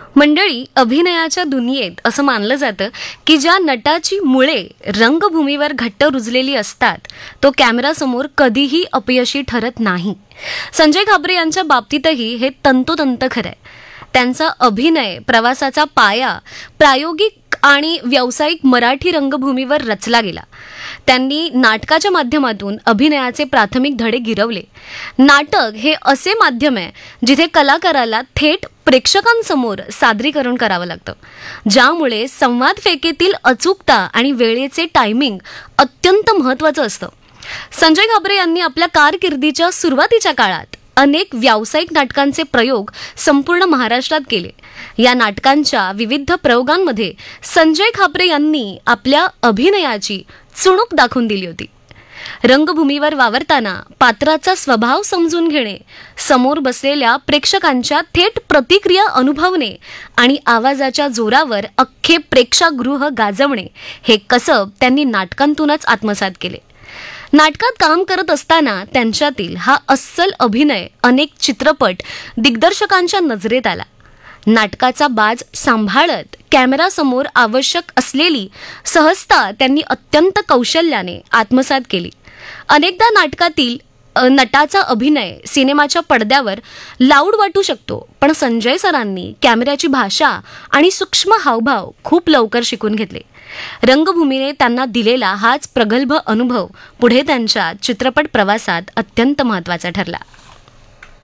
मंडळी, अभिनयाच्या दुनियेत असं मानलं जातं की ज्या नटाची मुळे रंगभूमीवर घट्ट रुजलेली असतात तो कॅमेरासमोर कधीही अपयशी ठरत नाही. संजय खाबरे यांच्या बाबतीतही हे तंतोतंत खरंय. त्यांचा अभिनय प्रवासाचा पाया प्रायोगिक आणि व्यावसायिक मराठी रंगभूमीवर रचला गेला. त्यांनी नाटकाच्या माध्यमातून अभिनयाचे प्राथमिक धडे गिरवले. नाटक हे असे माध्यम आहे जिथे कलाकाराला थेट प्रेक्षकांसमोर सादरीकरण करावं लागतं, ज्यामुळे संवाद फेकेतील अचूकता आणि वेळेचे टायमिंग अत्यंत महत्त्वाचं असतं. संजय खाबरे यांनी आपल्या कारकिर्दीच्या सुरुवातीच्या काळात अनेक व्यावसायिक नाटकांचे प्रयोग संपूर्ण महाराष्ट्रात केले. या नाटकांच्या विविध प्रयोगांमध्ये संजय खाबरे यांनी आपल्या अभिनयाची चुणूक दाखवून दिली होती. रंगभूमीवर वावरताना पात्राचा स्वभाव समजून घेणे, समोर बसलेल्या प्रेक्षकांच्या थेट प्रतिक्रिया अनुभवणे आणि आवाजाच्या जोरावर अख्खे प्रेक्षागृह गाजवणे हे कसब त्यांनी नाटकांतूनच आत्मसात केले. नाटकात काम करत असताना त्यांच्यातील हा अस्सल अभिनय अनेक चित्रपट दिग्दर्शकांच्या नजरेत आला. नाटकाचा बाज सांभाळत कॅमेरासमोर आवश्यक असलेली सहजता त्यांनी अत्यंत कौशल्याने आत्मसात केली. अनेकदा नाटकातील नटाचा अभिनय सिनेमाच्या पडद्यावर लाऊड वाटू शकतो, पण संजय सरांनी कॅमेऱ्याची भाषा आणि सूक्ष्म हावभाव खूप लवकर शिकून घेतले. रंगभूमीने त्यांना दिलेला हाच प्रगल्भ अनुभव पुढे त्यांच्या चित्रपट प्रवासात अत्यंत महत्त्वाचा ठरला.